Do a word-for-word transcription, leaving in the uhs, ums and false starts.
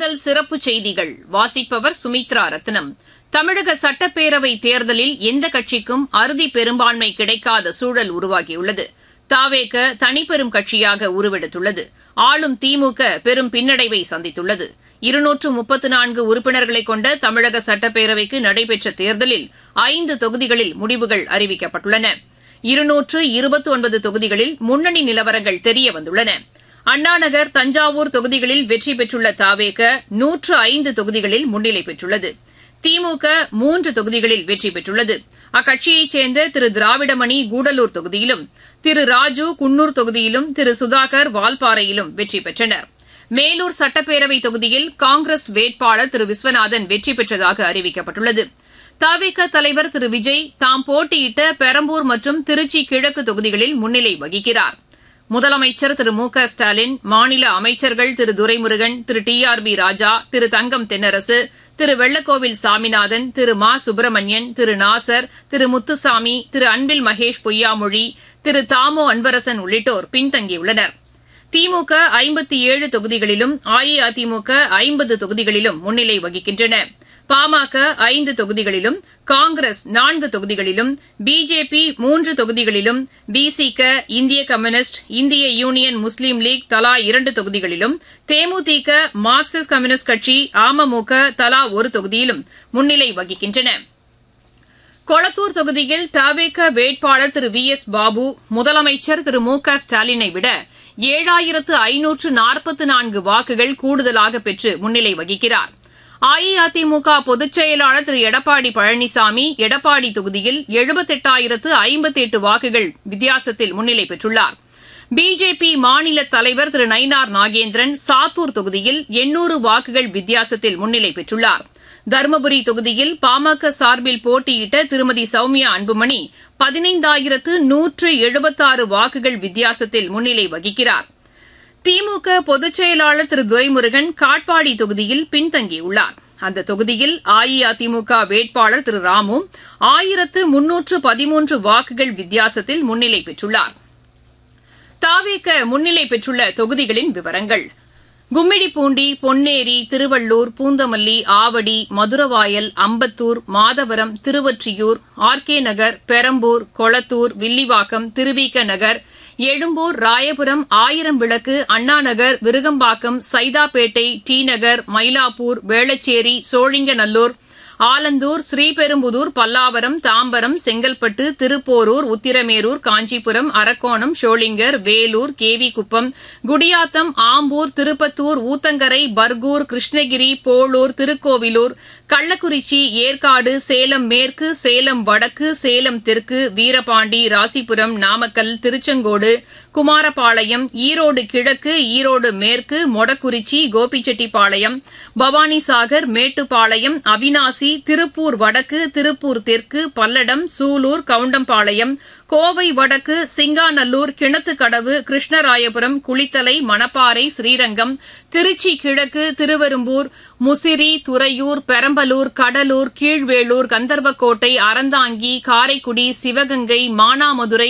முதல் சிறப்பு செய்திகள் வாசிப்பவர் சுமித்ரா ரத்னம். தமிழக சட்டப்பேரவை தேர்தலில் எந்த கட்சிக்கும் அறுதி பெரும்பான்மை கிடைக்காத சூழல் உருவாகியுள்ளது. தாவேக தனிப்பெரும் கட்சியாக உருவெடுத்துள்ளது. ஆளும் திமுக பெரும் பின்னடைவை சந்தித்துள்ளது. இருநூற்று முப்பத்து நான்கு உறுப்பினர்களை கொண்ட தமிழக சட்டப்பேரவைக்கு நடைபெற்ற தேர்தலில் ஐந்து தொகுதிகளில் முடிவுகள் அறிவிக்கப்பட்டுள்ளன. இருநூற்று இருபத்தி ஒன்பது தொகுதிகளில் முன்னணி நிலவரங்கள் தெரியவந்துள்ளன. அண்ணாநகர், தஞ்சாவூர் தொகுதிகளில் வெற்றி பெற்றுள்ள தாவேக நூற்று ஐந்து தொகுதிகளில் முன்னிலை பெற்றுள்ளது. திமுக மூன்று தொகுதிகளில் வெற்றி பெற்றுள்ளது. அக்கட்சியைச் சேர்ந்த திரு திராவிடமணி கூடலூர் தொகுதியிலும், திரு ராஜு குன்னூர் தொகுதியிலும், திரு சுதாகர் வால்பாறையிலும் வெற்றி பெற்றனர். மேலூர் சட்டப்பேரவை தொகுதியில் காங்கிரஸ் வேட்பாளர் திரு விஸ்வநாதன் வெற்றி பெற்றதாக அறிவிக்கப்பட்டுள்ளது. தவிக தலைவர் திரு விஜய் தாம் போட்டியிட்ட பெரம்பூர் மற்றும் திருச்சி கிழக்கு தொகுதிகளில் முன்னிலை வகிக்கிறார். முதலமைச்சர் திரு மு க ஸ்டாலின், மாநில அமைச்சர்கள் திரு துரைமுருகன், திரு டி ஆர் பி ராஜா, திரு தங்கம் தென்னரசு, திரு வெள்ளக்கோவில் சாமிநாதன், திரு மா சுப்பிரமணியன், திரு நாசர், திரு முத்துசாமி, திரு அன்பில் மகேஷ் பொய்யாமொழி, திரு தாமோ அன்பரசன் உள்ளிட்டோர் பின்தங்கியுள்ளனர். திமுக ஐம்பத்தி ஏழு தொகுதிகளிலும், அஇஅதிமுக ஐம்பது தொகுதிகளிலும் முன்னிலை வகிக்கின்றன. பாமக ஐந்து தொகுதிகளிலும், காங்கிரஸ் நான்கு தொகுதிகளிலும், பிஜேபி மூன்று தொகுதிகளிலும், விசிக, இந்திய கம்யூனிஸ்ட், இந்திய யூனியன் முஸ்லீம் லீக் தலா இரண்டு தொகுதிகளிலும், தேமுதிக, மார்க்சிஸ்ட் கம்யூனிஸ்ட் கட்சி, அமமுக தலா ஒரு தொகுதியிலும் முன்னிலை வகிக்கின்றன. கொளத்தூர் தொகுதியில் தவேக வேட்பாளர் திரு வி எஸ் பாபு முதலமைச்சர் திரு மு க ஸ்டாலினை விட ஏழாயிரத்து ஐநூற்று நாற்பத்து நான்கு வாக்குகள் கூடுதலாக பெற்று முன்னிலை வகிக்கிறார். அஇஅதிமுக பொதுச் செயலாளர் திரு எடப்பாடி பழனிசாமி எடப்பாடி தொகுதியில் எழுபத்தெட்டாயிரத்து ஐம்பத்தி எட்டு வாக்குகள் வித்தியாசத்தில் முன்னிலை பெற்றுள்ளார். பிஜேபி மாநில தலைவர் திரு நயினார் நாகேந்திரன் சாத்தூர் தொகுதியில் எண்ணூறு வாக்குகள் வித்தியாசத்தில் முன்னிலை பெற்றுள்ளார். தருமபுரி தொகுதியில் பாமக சார்பில் போட்டியிட்ட திருமதி சௌமியா அன்புமணி பதினைந்தாயிரத்து நூற்று எழுபத்தாறு வாக்குகள் வித்தியாசத்தில் முன்னிலை வகிக்கிறார். திமுக பொதுச் செயலாளர் திரு துரைமுருகன் காட்பாடி தொகுதியில் பின்தங்கியுள்ளார். அந்த தொகுதியில் அஇஅதிமுக வேட்பாளர் திரு ராமு ஆயிரத்து முன்னூற்று பதிமூன்று வாக்குகள் வித்தியாசத்தில் முன்னிலை பெற்றுள்ளார். தாவேக முன்னிலை பெற்றுள்ள தொகுதிகளின் விவரங்கள்: கும்மிடிப்பூண்டி, பொன்னேரி, திருவள்ளூர், பூந்தமல்லி, ஆவடி, மதுரவாயல், அம்பத்தூர், மாதவரம், திருவொற்றியூர், ஆர் கே நகர், பெரம்பூர், கொளத்தூர், வில்லிவாக்கம், திருவிக நகர், எழும்பூர், ராயபுரம், ஆயிரம் விளக்கு, அண்ணாநகர், விருகம்பாக்கம், சைதாப்பேட்டை, டி நகர், மயிலாப்பூர், வேளச்சேரி, சோழிங்கநல்லூர், ஆலந்தூர், ஸ்ரீபெரும்புதூர், பல்லாவரம், தாம்பரம், செங்கல்பட்டு, திருப்போரூர், உத்திரமேரூர், காஞ்சிபுரம், அரக்கோணம், ஷோளிங்கர், வேலூர், கேவிக்குப்பம், குடியாத்தம், ஆம்பூர், திருப்பத்தூர், ஊத்தங்கரை, பர்கூர், கிருஷ்ணகிரி, போளூர், திருக்கோவிலூர், கள்ளக்குறிச்சி, ஏற்காடு, சேலம் மேற்கு, சேலம் வடக்கு, சேலம் தெற்கு, வீரபாண்டி, ராசிபுரம், நாமக்கல், திருச்செங்கோடு, குமாரபாளையம், ஈரோடு கிழக்கு, ஈரோடு மேற்கு, மொடக்குறிச்சி, கோபிச்செட்டிப்பாளையம், பவானிசாகர், மேட்டுப்பாளையம், அவினாசி, திருப்பூர் வடக்கு, திருப்பூர் தெற்கு, பல்லடம், சூலூர், கவுண்டம்பாளையம், கோவை வடக்கு, சிங்காநல்லூர், கிணத்துக்கடவு, கிருஷ்ணராயபுரம், குளித்தலை, மணப்பாறை, ஸ்ரீரங்கம், திருச்சி கிழக்கு, திருவெரும்பூர், முசிறி, துறையூர், பெரம்பலூர், கடலூர், கீழ்வேளூர், கந்தர்வக்கோட்டை, அறந்தாங்கி, காரைக்குடி, சிவகங்கை, மானாமதுரை,